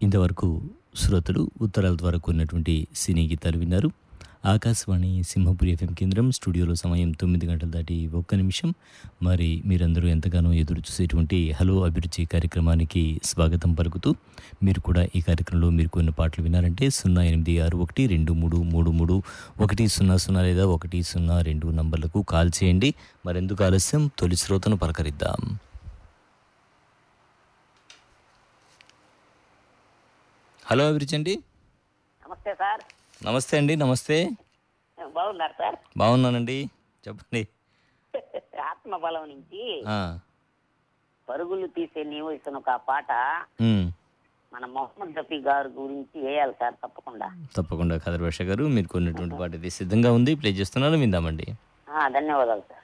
ఇంతవరకు శ్రోతలు ఉత్తరాల ద్వారా కొన్నటువంటి సినీ గీతాలు విన్నారు. ఆకాశవాణి సింహపురి ఎఫ్ఎం కేంద్రం స్టూడియోలో సమయం 9 గంటలు దాటి 1 నిమిషం. మరి మీరందరూ ఎంతగానో ఎదురు చూసేటువంటి హలో అభిరుచి కార్యక్రమానికి స్వాగతం పలుకుతూ, మీరు కూడా ఈ కార్యక్రమంలో మీరు కొన్ని పాటలు వినారంటే 0861233310 లేదా 102 నంబర్లకు కాల్ చేయండి. మరెందుకు ఆలస్యం, తొలి శ్రోతను పలకరిద్దాం. హలో అభిరుచి అండి. నమస్తే సార్. నమస్తే అండి. నమస్తే. బాగున్నారు సార్? బాగున్నానండి, చెప్పండి. ఆత్మబలం నుంచి ఆ, పరుగులు తీసే నీవు ఇస్తున్న ఒక పాట ఉమ్, మన మొహమ్మద్ రఫీ గారి గురించి వేయాలి సార్, తప్పకుండా. తప్పకుండా ఖదర్ భాష గారు, మీరు కొన్నటువంటి పాట ఇది సిద్ధంగా ఉంది, ప్లే చేస్తున్నాను, విందామండి. ధన్యవాదాలు సార్.